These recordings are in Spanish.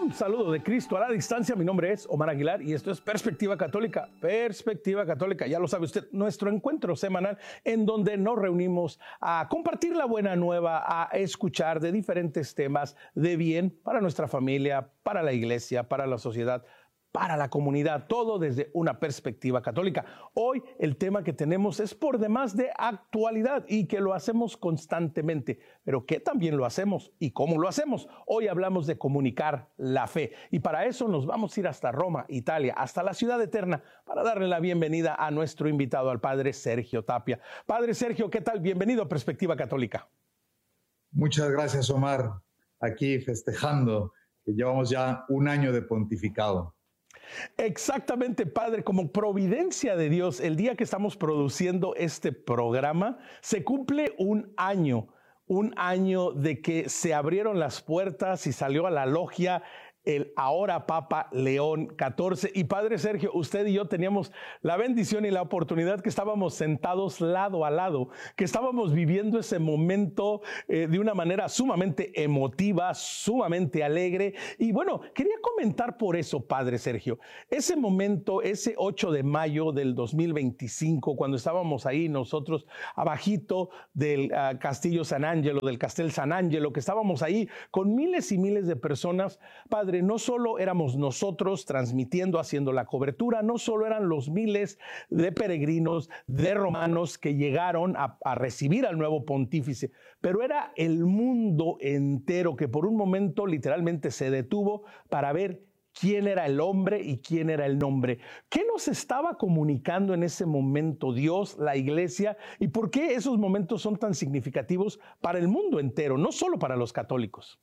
Un saludo de Cristo a la distancia. Mi nombre es Omar Aguilar y esto es Perspectiva Católica. Perspectiva Católica, ya lo sabe usted, nuestro encuentro semanal en donde nos reunimos a compartir la buena nueva, a escuchar de diferentes temas de bien para nuestra familia, para la iglesia, para la sociedad, para la comunidad, todo desde una perspectiva católica. Hoy el tema que tenemos es por demás de actualidad y que lo hacemos constantemente, pero que también lo hacemos y cómo lo hacemos. Hoy hablamos de comunicar la fe y para eso nos vamos a ir hasta Roma, Italia, hasta la ciudad eterna para darle la bienvenida a nuestro invitado, al Padre Sergio Tapia. Padre Sergio, ¿qué tal? Bienvenido a Perspectiva Católica. Muchas gracias, Omar. Aquí festejando que llevamos ya un año de pontificado. Exactamente, Padre, como providencia de Dios, el día que estamos produciendo este programa, se cumple un año de que se abrieron las puertas y salió a la logia el ahora Papa León XIV. Y Padre Sergio, usted y yo teníamos la bendición y la oportunidad que estábamos sentados lado a lado, que estábamos viviendo ese momento de una manera sumamente emotiva, sumamente alegre. Y bueno, quería comentar por eso, Padre Sergio, ese momento, ese 8 de mayo del 2025, cuando estábamos ahí nosotros abajito del Castillo San Angelo, del Castel San Angelo, que estábamos ahí con miles y miles de personas, Padre, no solo éramos nosotros transmitiendo, haciendo la cobertura, no solo eran los miles de peregrinos, de romanos que llegaron a recibir al nuevo pontífice, pero era el mundo entero que por un momento literalmente se detuvo para ver quién era el hombre y quién era el nombre. ¿Qué nos estaba comunicando en ese momento Dios, la iglesia, y por qué esos momentos son tan significativos para el mundo entero, no solo para los católicos?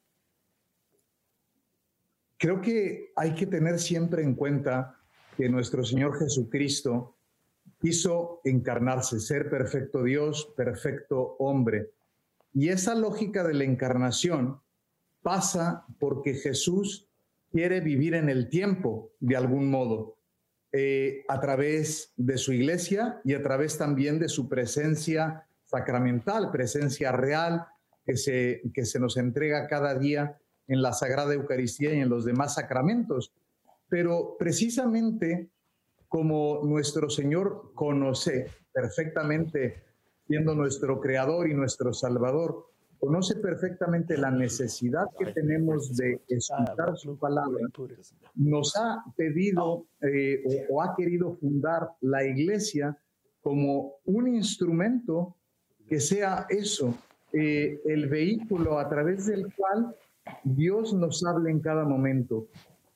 Creo que hay que tener siempre en cuenta que nuestro Señor Jesucristo quiso encarnarse, ser perfecto Dios, perfecto hombre. Y esa lógica de la encarnación pasa porque Jesús quiere vivir en el tiempo de algún modo, a través de su iglesia y a través también de su presencia sacramental, presencia real que se nos entrega cada día en la Sagrada Eucaristía y en los demás sacramentos. Pero precisamente como nuestro Señor conoce perfectamente, siendo nuestro Creador y nuestro Salvador, conoce perfectamente la necesidad que tenemos de escuchar su palabra, nos ha pedido o ha querido fundar la Iglesia como un instrumento que sea eso, el vehículo a través del cual Dios nos habla en cada momento.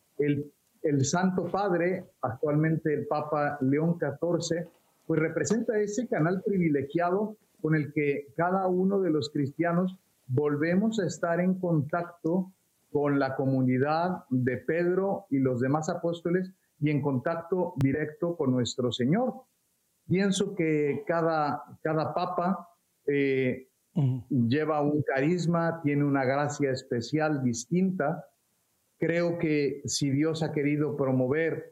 El Santo Padre, actualmente el Papa León XIV, pues representa ese canal privilegiado con el que cada uno de los cristianos volvemos a estar en contacto con la comunidad de Pedro y los demás apóstoles y en contacto directo con nuestro Señor. Pienso que cada Papa lleva un carisma, tiene una gracia especial distinta. Creo que si Dios ha querido promover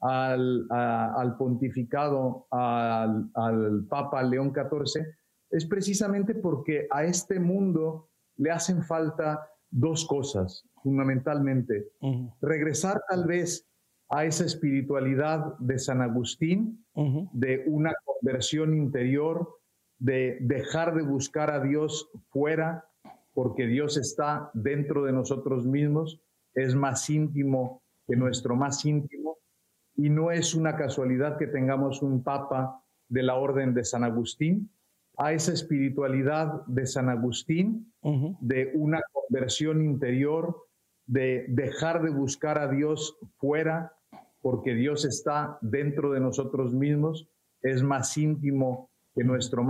al pontificado, al Papa León XIV, es precisamente porque a este mundo le hacen falta dos cosas, fundamentalmente. Regresar tal vez a esa espiritualidad de San Agustín, de una conversión interior, de dejar de buscar a Dios fuera, porque Dios está dentro de nosotros mismos, es más íntimo que nuestro más íntimo, y no es una casualidad que tengamos un Papa de la Orden de San Agustín. A esa espiritualidad de San Agustín, de una conversión interior, de dejar de buscar a Dios fuera, porque Dios está dentro de nosotros mismos, es más íntimo que nuestro